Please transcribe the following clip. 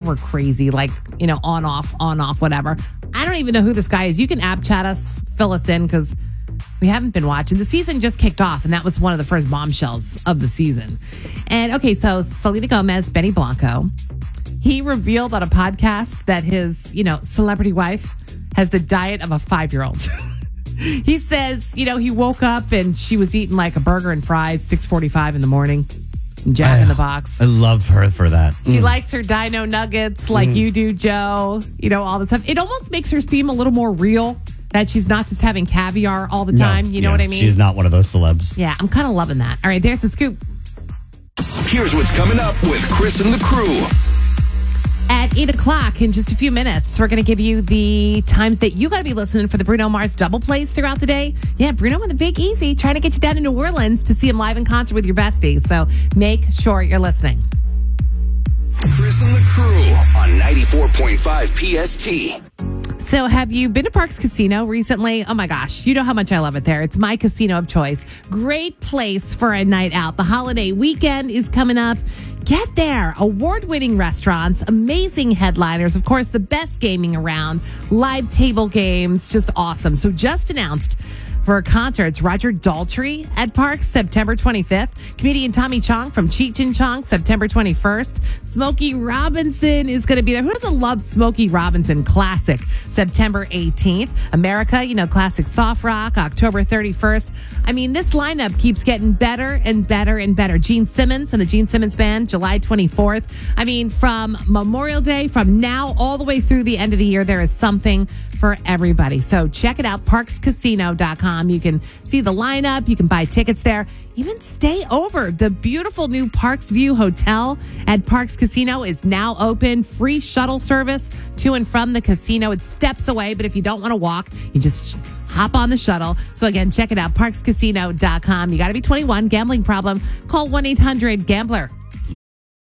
we're crazy, like, on, off, whatever. I don't even know who this guy is. You can app chat us, fill us in, because we haven't been watching. The season just kicked off, and that was one of the first bombshells of the season. And okay, so Selena Gomez, Benny Blanco, he revealed on a podcast that his, celebrity wife has the diet of a 5-year-old. He says, he woke up and she was eating like a burger and fries, 6:45 in the morning. Jack in the Box. I love her for that. She likes her dino nuggets like you do, Joe. All the stuff. It almost makes her seem a little more real, that she's not just having caviar all the time. You know what I mean? She's not one of those celebs. Yeah, I'm kind of loving that. All right, there's the scoop. Here's what's coming up with Chris and the crew. At 8 o'clock in just a few minutes, we're going to give you the times that you got to be listening for the Bruno Mars double plays throughout the day. Yeah, Bruno and the Big Easy trying to get you down to New Orleans to see him live in concert with your besties. So make sure you're listening. Chris and the crew on 94.5 PST. So have you been to Parks Casino recently? Oh my gosh, you know how much I love it there. It's my casino of choice. Great place for a night out. The holiday weekend is coming up. Get there. Award-winning restaurants, amazing headliners, of course, the best gaming around, live table games, just awesome. So just announced for concerts, Roger Daltrey at Parks, September 25th. Comedian Tommy Chong from Cheech and Chong, September 21st. Smokey Robinson is going to be there. Who doesn't love Smokey Robinson? Classic, September 18th. America, classic soft rock, October 31st. I mean, this lineup keeps getting better and better and better. Gene Simmons and the Gene Simmons Band, July 24th. I mean, from Memorial Day, from now all the way through the end of the year, there is something for everybody. So check it out, parkscasino.com. You can see the lineup. You can buy tickets there. Even stay over. The beautiful new Parks View Hotel at Parks Casino is now open. Free shuttle service to and from the casino. It's steps away, but if you don't want to walk, you just hop on the shuttle. So again, check it out, parkscasino.com. You got to be 21. Gambling problem? Call 1-800-GAMBLER.